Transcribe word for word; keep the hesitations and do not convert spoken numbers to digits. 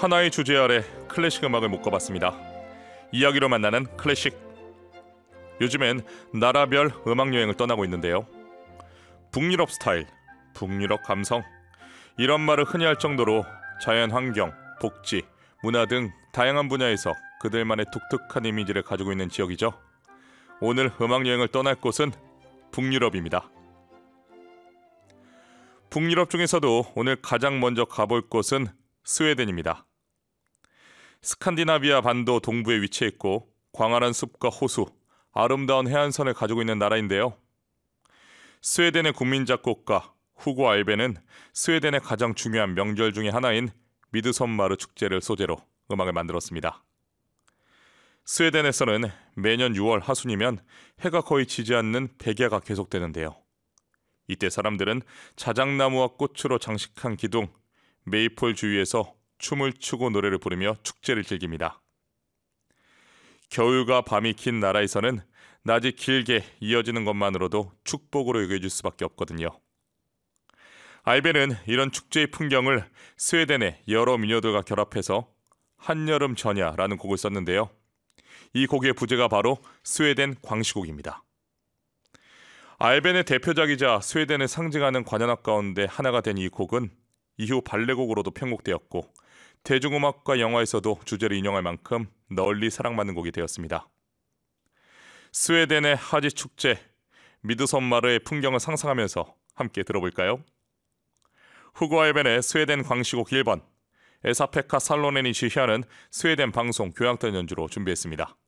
하나의 주제 아래 클래식 음악을 묶어봤습니다. 이야기로 만나는 클래식. 요즘엔 나라별 음악 여행을 떠나고 있는데요. 북유럽 스타일, 북유럽 감성, 이런 말을 흔히 할 정도로 자연환경, 복지, 문화 등 다양한 분야에서 그들만의 독특한 이미지를 가지고 있는 지역이죠. 오늘 음악 여행을 떠날 곳은 북유럽입니다. 북유럽 중에서도 오늘 가장 먼저 가볼 곳은 스웨덴입니다. 스칸디나비아 반도 동부에 위치해 있고 광활한 숲과 호수, 아름다운 해안선을 가지고 있는 나라인데요. 스웨덴의 국민 작곡가 후고 알벤은 스웨덴의 가장 중요한 명절 중에 하나인 미드섬마르 축제를 소재로 음악을 만들었습니다. 스웨덴에서는 매년 유월 하순이면 해가 거의 지지 않는 백야가 계속되는데요. 이때 사람들은 자작나무와 꽃으로 장식한 기둥, 메이플 주위에서 춤을 추고 노래를 부르며 축제를 즐깁니다. 겨울과 밤이 긴 나라에서는 낮이 길게 이어지는 것만으로도 축복으로 여겨질 수밖에 없거든요. 알벤은 이런 축제의 풍경을 스웨덴의 여러 민요들과 결합해서 한여름 전야라는 곡을 썼는데요. 이 곡의 부제가 바로 스웨덴 광시곡입니다. 알벤의 대표작이자 스웨덴을 상징하는 관현악 가운데 하나가 된 이 곡은 이후 발레곡으로도 편곡되었고 대중음악과 영화에서도 주제를 인용할 만큼 널리 사랑받는 곡이 되었습니다. 스웨덴의 하지 축제, 미드섬마르의 풍경을 상상하면서 함께 들어볼까요? 후고 알벤의 스웨덴 광시곡 일 번, 에사페카 살로넨이 지휘하는 스웨덴 방송 교향단 연주로 준비했습니다.